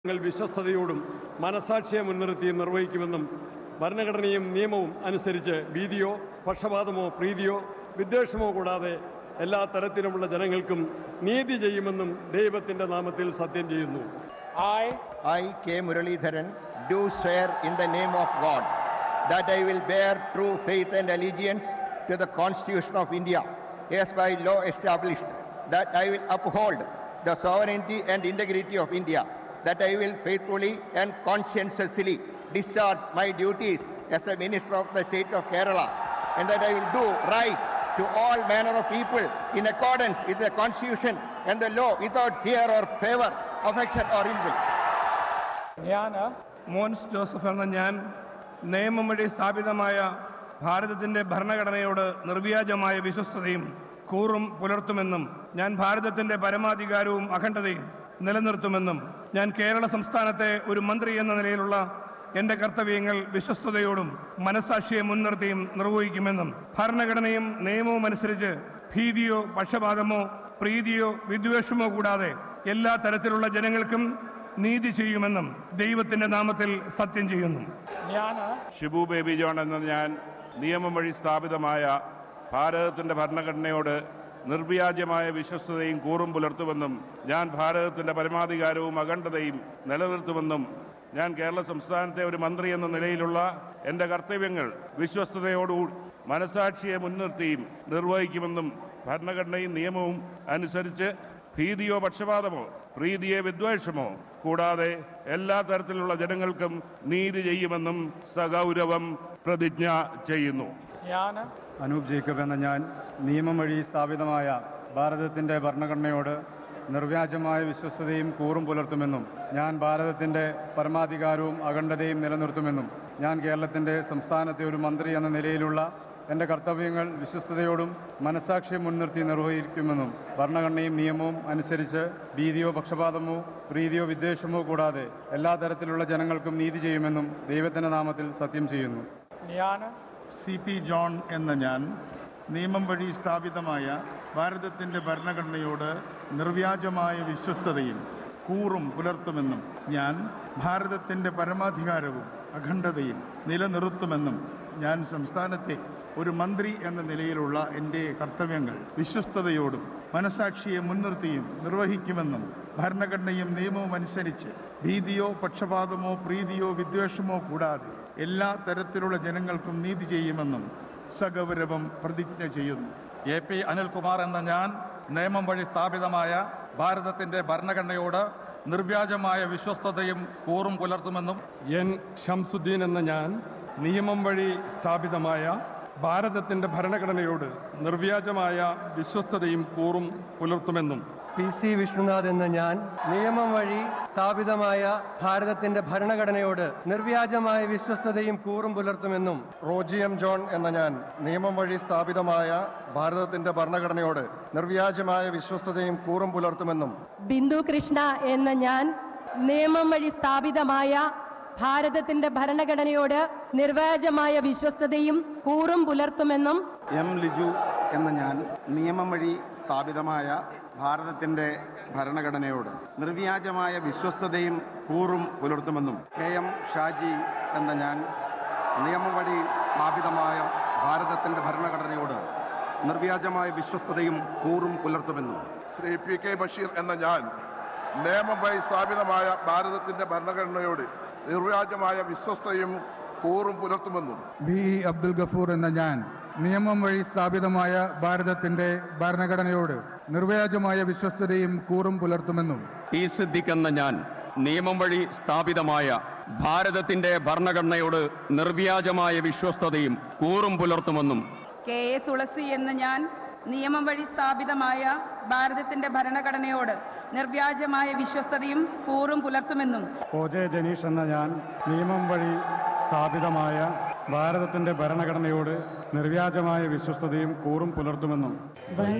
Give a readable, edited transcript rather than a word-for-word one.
വിശ്വസ്തയോടും മനസാക്ഷിയെ മുൻനിർത്തി നിർവഹിക്കുമെന്നും ഭരണഘടനയും നിയമവും അനുസരിച്ച് ഭീതിയോ പക്ഷപാതമോ പ്രീതിയോ വിദ്വേഷമോ കൂടാതെ എല്ലാ തരത്തിലുമുള്ള ജനങ്ങൾക്കും നീതി ചെയ്യുമെന്നും ദൈവത്തിന്റെ നാമത്തിൽ സത്യം ചെയ്യുന്നു. I, K. Muralidharan, do swear in the name of God that I will bear true faith and allegiance to the Constitution of India as by law established, that I will uphold the sovereignty and integrity of India, that I will faithfully and conscientiously discharge my duties as a Minister of the State of Kerala, and that I will do right to all manner of people in accordance with the Constitution and the law without fear or favor, affection or ill will. ഞാൻ Mons Joseph എന്ന ഞാൻ നിയമം വഴി സ്ഥാപിതമായ ഭാരതത്തിൻ്റെ ഭരണഘടനയോട് നിർവ്യാജമായ വിശ്വസ്തതയും കൂറും പുലർത്തുമെന്നും ഞാൻ ഭാരതത്തിൻ്റെ പരമാധികാരവും അഖണ്ഡതയും നിലനിർത്തുമെന്നും ഞാൻ കേരള സംസ്ഥാനത്തെ ഒരു മന്ത്രി എന്ന നിലയിലുള്ള എൻ്റെ കർത്തവ്യങ്ങൾ വിശ്വസ്തയോടും മനസാക്ഷിയെ മുൻനിർത്തിയും നിർവഹിക്കുമെന്നും ഭരണഘടനയും നിയമവും അനുസരിച്ച് ഭീതിയോ പക്ഷപാതമോ പ്രീതിയോ വിദ്വേഷമോ കൂടാതെ എല്ലാ തരത്തിലുള്ള ജനങ്ങൾക്കും നീതി ചെയ്യുമെന്നും ദൈവത്തിന്റെ നാമത്തിൽ സത്യം ചെയ്യുന്നു. ഷിബു ബേബി ജോൺ എന്ന ഞാൻ നിയമം വഴി സ്ഥാപിതമായ ഭാരതത്തിന്റെ ഭരണഘടനയോട് നിർവ്യാജമായ വിശ്വസ്തതയും കൂറും പുലർത്തുമെന്നും ഞാൻ ഭാരതത്തിന്റെ പരമാധികാരവും അഖണ്ഡതയും നിലനിർത്തുമെന്നും ഞാൻ കേരള സംസ്ഥാനത്തെ ഒരു മന്ത്രി എന്ന നിലയിലുള്ള എൻ്റെ കർത്തവ്യങ്ങൾ വിശ്വസ്തയോടുകൂടി മനസാക്ഷിയെ മുൻനിർത്തിയും നിർവഹിക്കുമെന്നും ഭരണഘടനയും നിയമവും അനുസരിച്ച് ഭീതിയോ പക്ഷപാതമോ പ്രീതിയോ വിദ്വേഷമോ കൂടാതെ എല്ലാ തരത്തിലുള്ള ജനങ്ങൾക്കും നീതി ചെയ്യുമെന്നും സഗൗരവം പ്രതിജ്ഞ ചെയ്യുന്നു. അനൂപ് ജേക്കബ് എന്ന ഞാൻ നിയമം വഴി സ്ഥാപിതമായ ഭാരതത്തിൻ്റെ ഭരണഘടനയോട് നിർവ്യാജമായ വിശ്വസ്തതയും കൂറും പുലർത്തുമെന്നും ഞാൻ ഭാരതത്തിൻ്റെ പരമാധികാരവും അഖണ്ഡതയും നിലനിർത്തുമെന്നും ഞാൻ കേരളത്തിൻ്റെ സംസ്ഥാനത്തെ ഒരു മന്ത്രി എന്ന നിലയിലുള്ള എൻ്റെ കർത്തവ്യങ്ങൾ വിശ്വസ്തയോടും മനസാക്ഷിയെ മുൻനിർത്തി നിർവഹിക്കുമെന്നും ഭരണഘടനയും നിയമവും അനുസരിച്ച് ഭീതിയോ പക്ഷപാതമോ പ്രീതിയോ വിദ്വേഷമോ കൂടാതെ എല്ലാ തരത്തിലുള്ള ജനങ്ങൾക്കും നീതി ചെയ്യുമെന്നും ദൈവത്തിൻ്റെ നാമത്തിൽ സത്യം ചെയ്യുന്നു. CP ജോൺ എന്ന ഞാൻ നിയമം വഴി സ്ഥാപിതമായ ഭാരതത്തിൻ്റെ ഭരണഘടനയോട് നിർവ്യാജമായ വിശ്വസ്തതയും കൂറും പുലർത്തുമെന്നും ഞാൻ ഭാരതത്തിൻ്റെ പരമാധികാരവും അഖണ്ഡതയും നിലനിർത്തുമെന്നും ഞാൻ സംസ്ഥാനത്തെ ഒരു മന്ത്രി എന്ന നിലയിലുള്ള എൻ്റെ കർത്തവ്യങ്ങൾ വിശ്വസ്തയോടും മനസാക്ഷിയെ മുൻനിർത്തിയും നിർവഹിക്കുമെന്നും ഭരണഘടനയും നിയമവും അനുസരിച്ച് ഭീതിയോ പക്ഷപാതമോ പ്രീതിയോ വിദ്വേഷമോ കൂടാതെ എല്ലാ തരത്തിലുള്ള ജനങ്ങൾക്കും നീതി ചെയ്യുമെന്നും സഗൗരവം പ്രതിജ്ഞ ചെയ്യുന്നു. AP അനിൽകുമാർ എന്ന ഞാൻ നിയമം വഴി സ്ഥാപിതമായ ഭാരതത്തിൻ്റെ ഭരണഘടനയോട് നിർവ്യാജമായ വിശ്വസ്തതയും കൂറും പുലർത്തുമെന്നും എൻ ഷംസുദ്ദീൻ എന്ന ഞാൻ നിയമം വഴി സ്ഥാപിതമായ ഭാരതത്തിൻ്റെ ഭരണഘടനയോട് നിർവ്യാജമായ വിശ്വസ്തതയും കൂറും പുലർത്തുമെന്നും PC വിഷ്ണുനാഥ് എന്ന ഞാൻ നിയമം വഴി സ്ഥാപിതമായ ഭാരതത്തിന്റെ ഭരണഘടനയോട് നിർവ്യാജമായ വിശ്വസ്തതയും കൂറും പുലർത്തുമെന്നും റോജി എം ജോൺ എന്ന ഞാൻ നിയമം വഴി സ്ഥാപിതമായ ഭാരതത്തിന്റെ ഭരണഘടനയോട് നിർവ്യാജമായ വിശ്വസ്തതയും കൂറും പുലർത്തുമെന്നും ബിന്ദു കൃഷ്ണ എന്ന ഞാൻ നിയമം വഴി സ്ഥാപിതമായ ഭാരതത്തിന്റെ ഭരണഘടനയോട് നിർവ്യാജമായ വിശ്വസ്തതയും കൂറും പുലർത്തുമെന്നും M ലിജു എന്ന ഞാൻ നിയമം വഴി സ്ഥാപിതമായ ഭാരതത്തിൻ്റെ ഭരണഘടനയോട് നിർവ്യാജമായ വിശ്വസ്തതയും കൂറും പുലർത്തുമെന്നും KM ഷാജി എന്ന ഞാൻ നിയമം വഴി സ്ഥാപിതമായ ഭാരതത്തിൻ്റെ ഭരണഘടനയോട് നിർവ്യാജമായ വിശ്വസ്തതയും കൂറും പുലർത്തുമെന്നും ശ്രീ PK ബഷീർ എന്ന ഞാൻ നിയമം വഴി സ്ഥാപിതമായ ഭാരതത്തിൻ്റെ ഭരണഘടനയോട് നിർവ്യാജമായ വിശ്വസ്തയും കൂറും പുലർത്തുമെന്നും B അബ്ദുൽ ഗഫൂർ എന്ന ഞാൻ നിയമം വഴി സ്ഥാപിതമായ ഭാരതത്തിൻ്റെ ഭരണഘടനയോട് നിർവ്യാജമായ വിശ്വസ്തതയും കൂറും പുലർത്തുമെന്നും T സിദ്ദിഖ് എന്ന ഞാൻ നിയമം വഴി സ്ഥാപിതമായ ഭാരതത്തിൻ്റെ ഭരണഘടനയോട് നിർവ്യാജമായ വിശ്വസ്തതയും കൂറും പുലർത്തുമെന്നും KA തുളസി എന്ന ഞാൻ നിയമം വഴി സ്ഥാപിതമായ ഭാരതത്തിന്റെ ഭരണഘടനയോട് നിർവ്യാജമായ വിശ്വസ്തതയും കൂറും പുലർത്തുമെന്നും OJ ജനീഷ് എന്ന ഞാൻ നിയമം വഴി സ്ഥാപിതമായ ഭാരതത്തിൻ്റെ ഭരണഘടനയോട് നിർവ്യാജമായ വിശ്വസ്തതയും കൂറും പുലർത്തുമെന്നും